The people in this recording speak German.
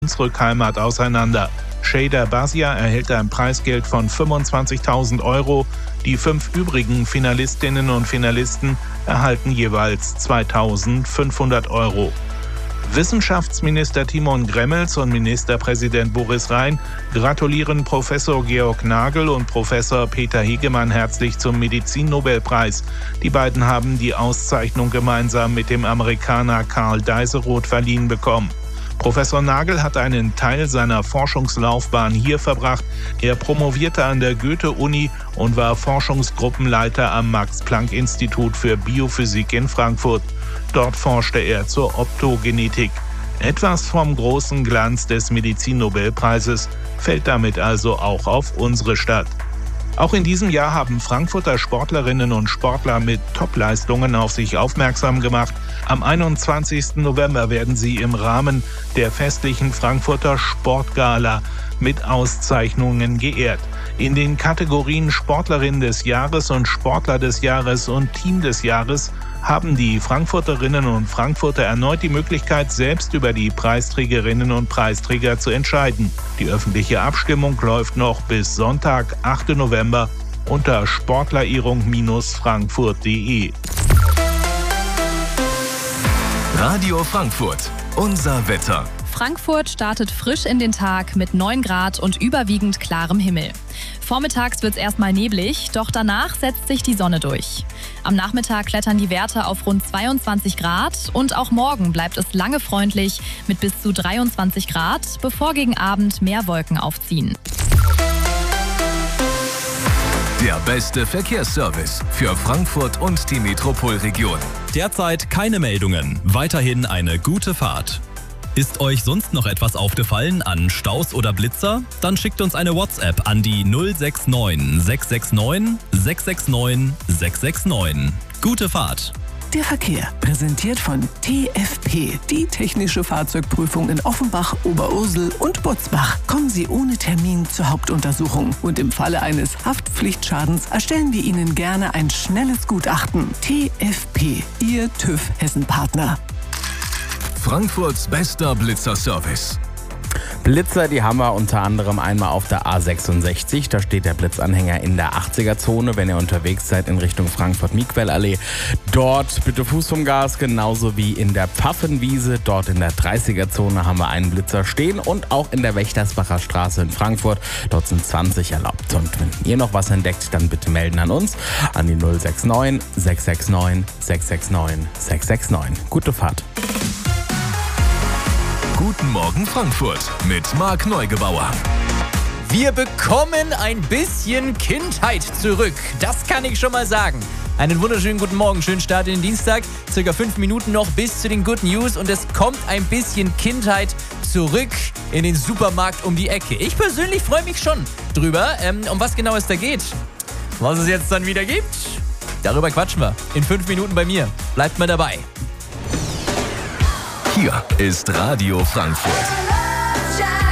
Rückheimat auseinander. Shader Basia erhält ein Preisgeld von 25.000 €. Die 5 übrigen Finalistinnen und Finalisten erhalten jeweils 2.500 €. Wissenschaftsminister Timon Gremmels und Ministerpräsident Boris Rhein gratulieren Professor Georg Nagel und Professor Peter Hegemann herzlich zum Medizinnobelpreis. Die beiden haben die Auszeichnung gemeinsam mit dem Amerikaner Karl Deiseroth verliehen bekommen. Professor Nagel hat einen Teil seiner Forschungslaufbahn hier verbracht. Er promovierte an der Goethe-Uni und war Forschungsgruppenleiter am Max-Planck-Institut für Biophysik in Frankfurt. Dort forschte er zur Optogenetik. Etwas vom großen Glanz des Medizinnobelpreises fällt damit also auch auf unsere Stadt. Auch in diesem Jahr haben Frankfurter Sportlerinnen und Sportler mit Topleistungen auf sich aufmerksam gemacht. Am 21. November werden sie im Rahmen der festlichen Frankfurter Sportgala mit Auszeichnungen geehrt. In den Kategorien Sportlerin des Jahres und Sportler des Jahres und Team des Jahres haben die Frankfurterinnen und Frankfurter erneut die Möglichkeit, selbst über die Preisträgerinnen und Preisträger zu entscheiden. Die öffentliche Abstimmung läuft noch bis Sonntag, 8. November unter sportlerehrung-frankfurt.de. Radio Frankfurt, unser Wetter. Frankfurt startet frisch in den Tag mit 9 Grad und überwiegend klarem Himmel. Vormittags wird es erstmal neblig, doch danach setzt sich die Sonne durch. Am Nachmittag klettern die Werte auf rund 22 Grad und auch morgen bleibt es lange freundlich mit bis zu 23 Grad, bevor gegen Abend mehr Wolken aufziehen. Der beste Verkehrsservice für Frankfurt und die Metropolregion. Derzeit keine Meldungen, weiterhin eine gute Fahrt. Ist euch sonst noch etwas aufgefallen an Staus oder Blitzer? Dann schickt uns eine WhatsApp an die 069 669 669 669. Gute Fahrt! Der Verkehr, präsentiert von TFP, die technische Fahrzeugprüfung in Offenbach, Oberursel und Butzbach. Kommen Sie ohne Termin zur Hauptuntersuchung und im Falle eines Haftpflichtschadens erstellen wir Ihnen gerne ein schnelles Gutachten. TFP, Ihr TÜV-Hessen-Partner. Frankfurts bester Blitzerservice. Blitzer, die haben wir unter anderem einmal auf der A66. Da steht der Blitzanhänger in der 80er-Zone, wenn ihr unterwegs seid in Richtung Frankfurt-Miquel-Allee. Dort bitte Fuß vom Gas, genauso wie in der Pfaffenwiese. Dort in der 30er-Zone haben wir einen Blitzer stehen und auch in der Wächtersbacher Straße in Frankfurt. Dort sind 20 erlaubt. Und wenn ihr noch was entdeckt, dann bitte melden an uns an die 069 669 669 669. Gute Fahrt. Guten Morgen Frankfurt mit Marc Neugebauer. Wir bekommen ein bisschen Kindheit zurück. Das kann ich schon mal sagen. Einen wunderschönen guten Morgen, schönen Start in den Dienstag. Circa 5 Minuten noch bis zu den Good News und es kommt ein bisschen Kindheit zurück in den Supermarkt um die Ecke. Ich persönlich freue mich schon drüber, um was genau es da geht. Was es jetzt dann wieder gibt, darüber quatschen wir in 5 Minuten bei mir. Bleibt mal dabei. Hier ist Radio Frankfurt.